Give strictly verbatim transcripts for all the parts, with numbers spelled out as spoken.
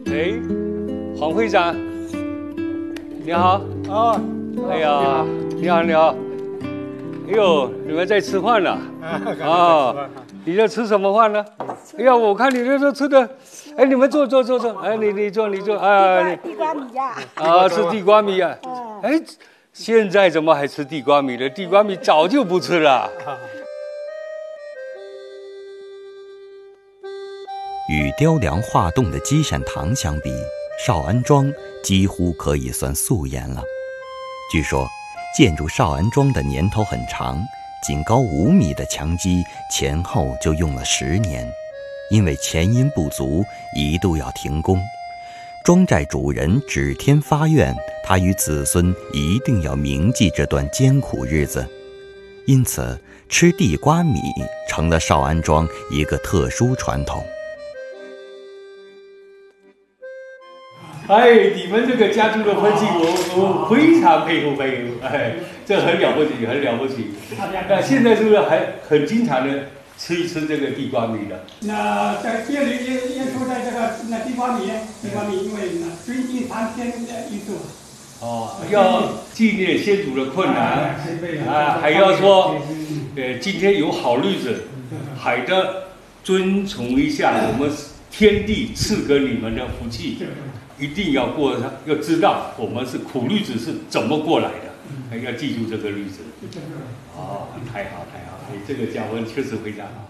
哎，黄会长，你好。 哦， 哎呀，你好，你好。哎呦，你们在吃饭呢？啊，你在吃什么饭呢？哎呀，我看你这都吃的，哎，你们坐坐坐坐，哎，你你坐你坐啊， 地瓜米呀。 啊，吃地瓜米啊。哎，现在怎么还吃地瓜米了？地瓜米早就不吃了。 与雕梁画栋的积善堂相比，少安庄几乎可以算素颜了。据说，建筑少安庄的年头很长，仅高五米的墙基前后就用了十年，因为钱银不足，一度要停工。庄寨主人指天发愿，他与子孙一定要铭记这段艰苦日子，因此吃地瓜米成了少安庄一个特殊传统。 哎，你们这个家族的分析，我我非常佩服佩服，哎，这很了不起，很了不起。那现在是不是还很经常的吃一吃这个地瓜米的？ 那在这里也也说在这个那地瓜米，地瓜米因为呢尊敬苍天的因素。 哦，要纪念先祖的困难啊，还要说，呃，今天有好日子，还得遵从一下我们天地赐给你们的福气。一定要过上，要知道我们是苦日子是怎么过来的，嗯、要记住这个日子。哦，太好太好，哎，这个教文确实非常好。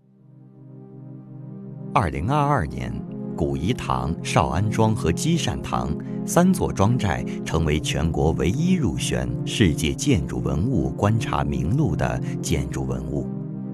二零二二年，古颐堂、少安庄和积善堂三座庄寨成为全国唯一入选世界建筑文物观察名录的建筑文物。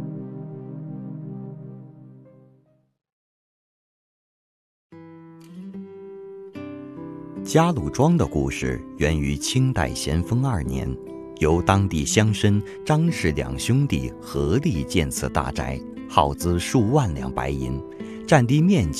嘉鲁庄的故事源于清代咸丰二年，由当地乡绅张氏两兄弟合力建此大宅，耗资数万两白银，占地面积